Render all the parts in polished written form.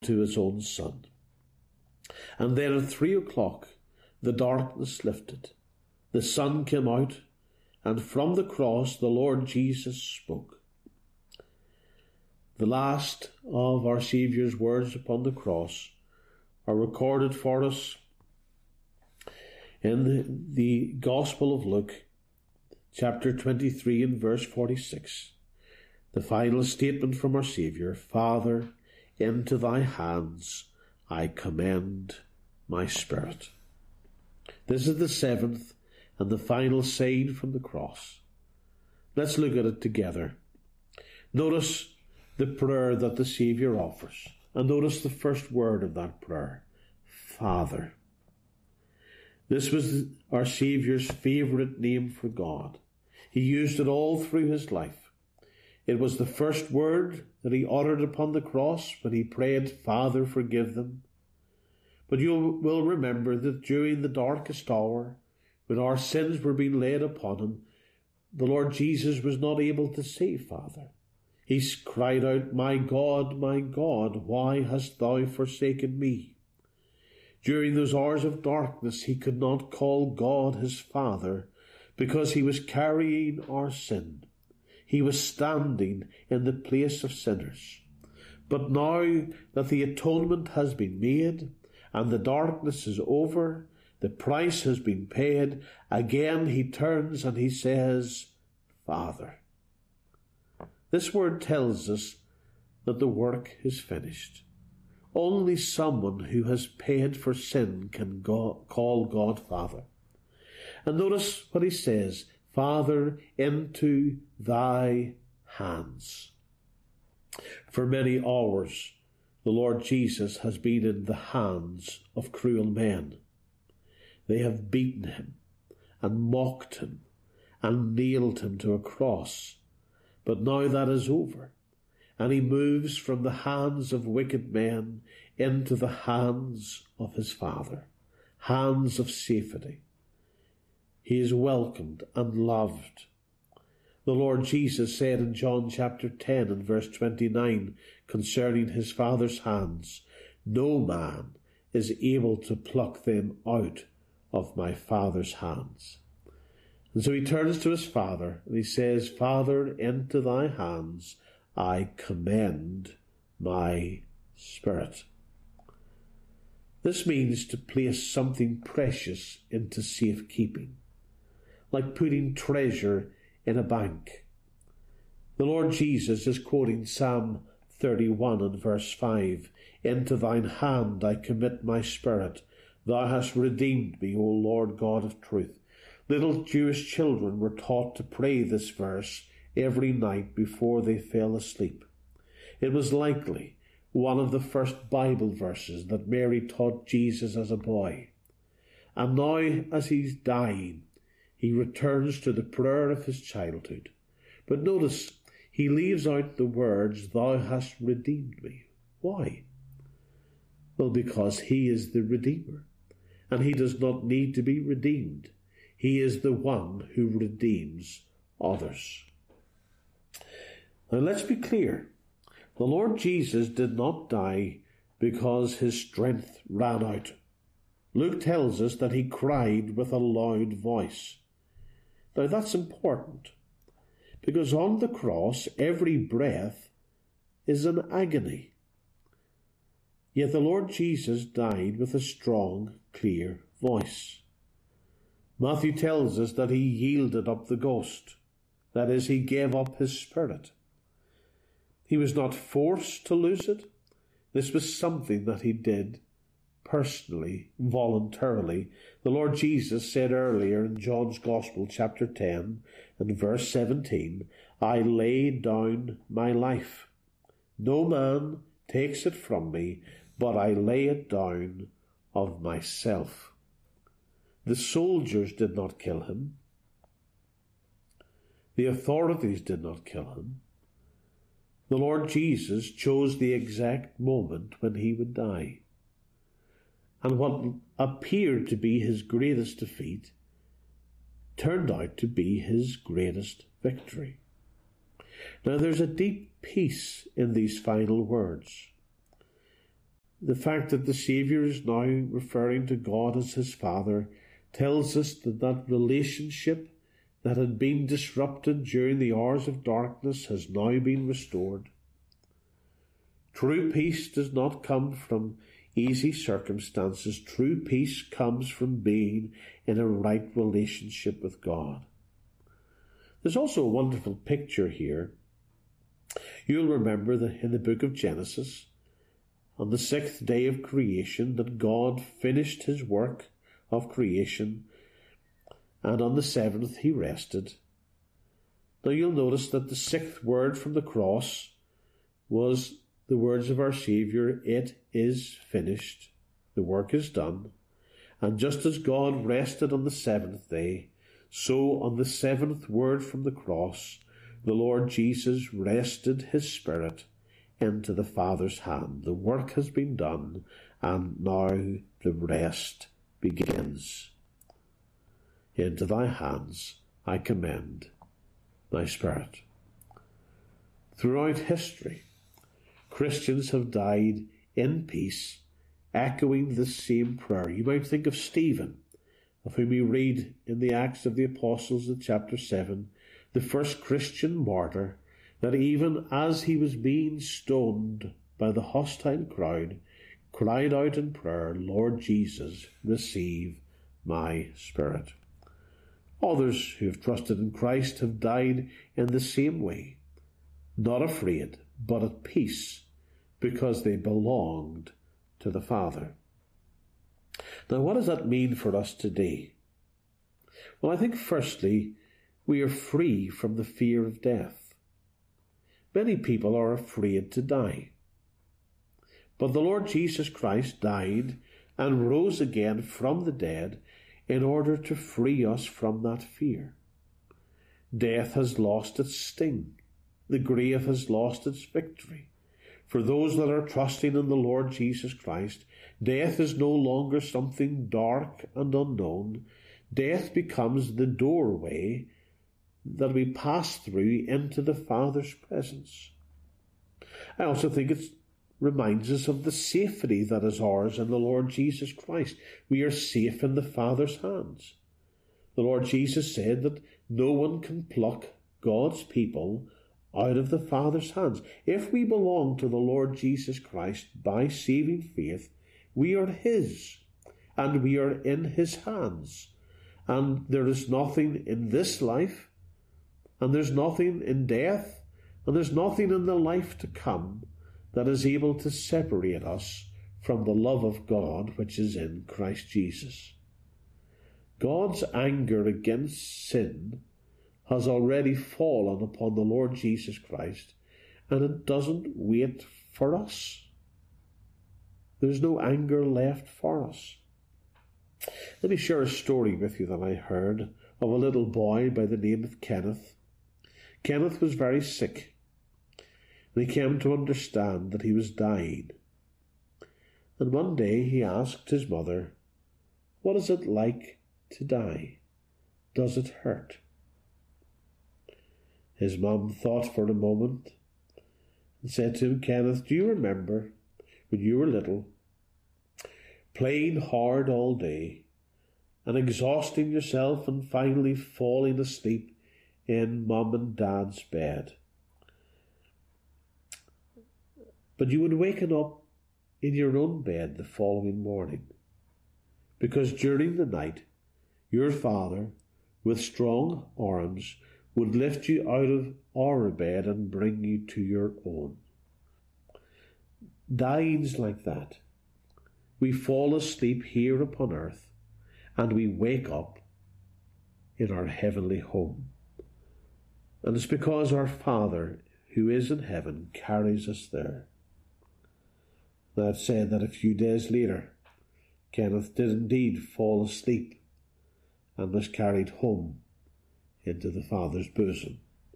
to his own Son. And then at 3 o'clock the darkness lifted, the sun came out, and from the cross the Lord Jesus spoke. The last of our Saviour's words upon the cross are recorded for us in the Gospel of Luke, chapter 23 and verse 46. The final statement from our Saviour: Father, into thy hands I commend my spirit. This is the seventh and the final sign from the cross. Let's look at it together. Notice the prayer that the Saviour offers, and notice the first word of that prayer: Father. This was our Saviour's favourite name for God. He used it all through his life. It was the first word that he uttered upon the cross when he prayed, Father, forgive them. But you will remember that during the darkest hour, when our sins were being laid upon him, the Lord Jesus was not able to say Father. He cried out, my God, why hast thou forsaken me? During those hours of darkness, he could not call God his Father because he was carrying our sin. He was standing in the place of sinners. But now that the atonement has been made and the darkness is over, the price has been paid, again he turns and he says, Father. This word tells us that the work is finished. Only someone who has paid for sin can call God Father. And notice what he says, Father, into thy hands. For many hours, the Lord Jesus has been in the hands of cruel men. They have beaten him and mocked him and nailed him to a cross. But now that is over, and he moves from the hands of wicked men into the hands of his Father, hands of safety. He is welcomed and loved. The Lord Jesus said in John chapter 10 and verse 29 concerning his Father's hands, no man is able to pluck them out of my Father's hands. And so he turns to his Father and he says, Father, into thy hands I commend my spirit. This means to place something precious into safekeeping, like putting treasure in a bank. The Lord Jesus is quoting Psalm 31 and verse 5, into thine hand I commit my spirit. Thou hast redeemed me, O Lord God of truth. Little Jewish children were taught to pray this verse every night before they fell asleep. It was likely one of the first Bible verses that Mary taught Jesus as a boy. And now, as he's dying, he returns to the prayer of his childhood. But notice, he leaves out the words, thou hast redeemed me. Why? Well, because he is the Redeemer, and he does not need to be redeemed. He is the one who redeems others. Now let's be clear. The Lord Jesus did not die because his strength ran out. Luke tells us that he cried with a loud voice. Now that's important, because on the cross every breath is an agony. Yet the Lord Jesus died with a strong, clear voice. Matthew tells us that he yielded up the ghost. That is, he gave up his spirit. He was not forced to lose it. This was something that he did personally, voluntarily. The Lord Jesus said earlier in John's Gospel, chapter 10 and verse 17, I lay down my life. No man takes it from me, but I lay it down of myself. The soldiers did not kill him. The authorities did not kill him. The Lord Jesus chose the exact moment when he would die. And what appeared to be his greatest defeat turned out to be his greatest victory. Now there's a deep peace in these final words. The fact that the Saviour is now referring to God as his Father tells us that that relationship that had been disrupted during the hours of darkness has now been restored. True peace does not come from easy circumstances. True peace comes from being in a right relationship with God. There's also a wonderful picture here. You'll remember that in the book of Genesis, on the 6th day of creation, that God finished his work of creation, and on the 7th he rested. Now you'll notice that the 6th word from the cross was the words of our Saviour, "It is finished." The work is done. And just as God rested on the 7th day, so on the 7th word from the cross, the Lord Jesus rested his spirit into the Father's hand. The work has been done, and now the rest begins. Into thy hands I commend my spirit. Throughout history, Christians have died in peace, echoing this same prayer. You might think of Stephen, of whom we read in the Acts of the Apostles in chapter 7, the first Christian martyr, that even as he was being stoned by the hostile crowd, cried out in prayer, "Lord Jesus, receive my spirit." Others who have trusted in Christ have died in the same way, not afraid, but at peace, because they belonged to the Father. Now, what does that mean for us today? Well, I think firstly, we are free from the fear of death. Many people are afraid to die. But the Lord Jesus Christ died and rose again from the dead in order to free us from that fear. Death has lost its sting. The grave has lost its victory. For those that are trusting in the Lord Jesus Christ, death is no longer something dark and unknown. Death becomes the doorway that we pass through into the Father's presence. I also think it reminds us of the safety that is ours in the Lord Jesus Christ. We are safe in the Father's hands. The Lord Jesus said that no one can pluck God's people out of the Father's hands. If we belong to the Lord Jesus Christ by saving faith, we are his, and we are in his hands. And there is nothing in this life, and there's nothing in death, and there's nothing in the life to come that is able to separate us from the love of God which is in Christ Jesus. God's anger against sin has already fallen upon the Lord Jesus Christ, and it doesn't wait for us. There's no anger left for us. Let me share a story with you that I heard of a little boy by the name of Kenneth. Kenneth was very sick, and he came to understand that he was dying. And one day he asked his mother, "What is it like to die? Does it hurt?" His mum thought for a moment and said to him, "Kenneth, do you remember when you were little, playing hard all day and exhausting yourself and finally falling asleep in Mum and Dad's bed? But you would waken up in your own bed the following morning, because during the night your father, with strong arms, would lift you out of our bed and bring you to your own." Dying's like that. We fall asleep here upon earth, and we wake up in our heavenly home. And it's because our Father, who is in heaven, carries us there. That said that a few days later, Kenneth did indeed fall asleep and was carried home into the Father's bosom.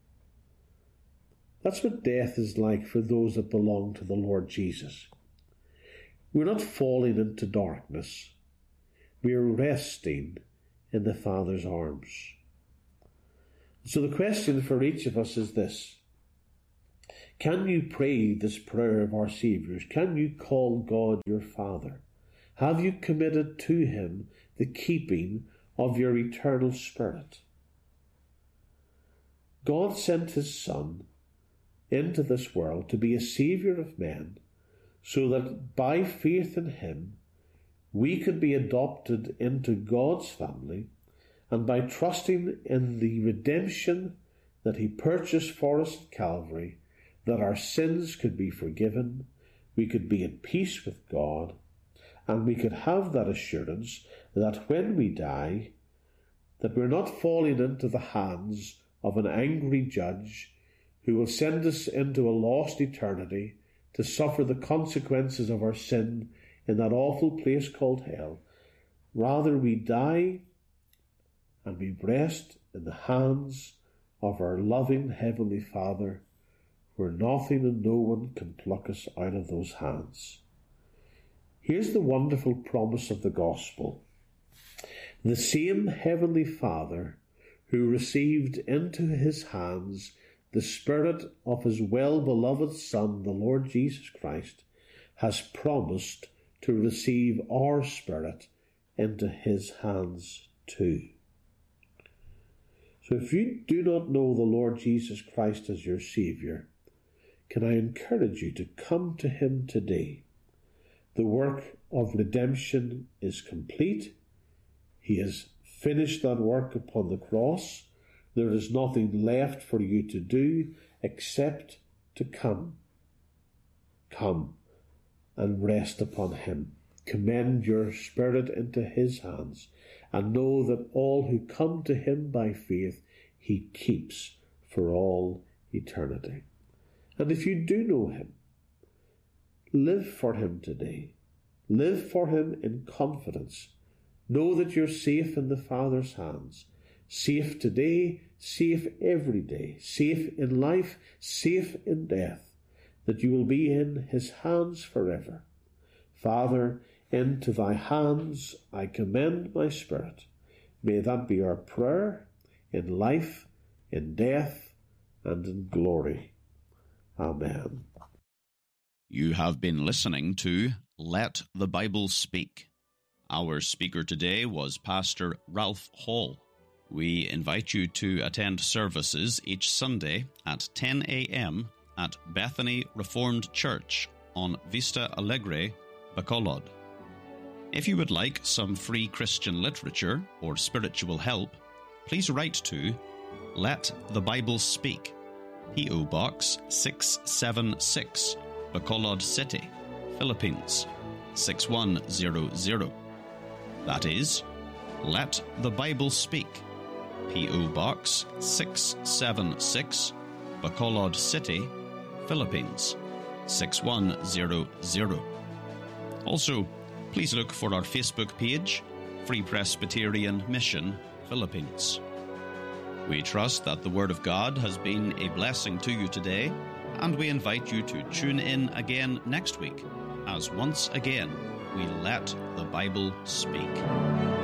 That's what death is like for those that belong to the Lord Jesus. We're not falling into darkness. We're resting in the Father's arms. So the question for each of us is this: Can you pray this prayer of our Saviour's? Can you call God your Father? Have you committed to him the keeping of your eternal spirit? God sent his Son into this world to be a Saviour of men, so that by faith in him we could be adopted into God's family, and by trusting in the redemption that he purchased for us at Calvary, that our sins could be forgiven, we could be at peace with God, and we could have that assurance that when we die, that we're not falling into the hands of an angry judge who will send us into a lost eternity to suffer the consequences of our sin in that awful place called hell. Rather, we die and we rest in the hands of our loving Heavenly Father, where nothing and no one can pluck us out of those hands. Here's the wonderful promise of the gospel. The same Heavenly Father who received into his hands the Spirit of his well-beloved Son, the Lord Jesus Christ, has promised to receive our spirit into his hands too. So if you do not know the Lord Jesus Christ as your Saviour, can I encourage you to come to him today? The work of redemption is complete. He has finished that work upon the cross. There is nothing left for you to do except to come. Come and rest upon him. Commend your spirit into his hands, and know that all who come to him by faith he keeps for all eternity. And if you do know him, live for him today. Live for him in confidence. Know that you're safe in the Father's hands. Safe today, safe every day. Safe in life, safe in death. That you will be in his hands forever. Father, into thy hands I commend my spirit. May that be our prayer in life, in death, and in glory. Amen. You have been listening to Let the Bible Speak. Our speaker today was Pastor Ralph Hall. We invite you to attend services each Sunday at 10 a.m. at Bethany Reformed Church on Vista Alegre, Bacolod. If you would like some free Christian literature or spiritual help, please write to Let the Bible Speak, P.O. Box 676, Bacolod City, Philippines 6100. That is, Let the Bible Speak, P.O. Box 676, Bacolod City, Philippines 6100. Also, please look for our Facebook page, Free Presbyterian Mission, Philippines. We trust that the Word of God has been a blessing to you today, and we invite you to tune in again next week, as once again we let the Bible speak.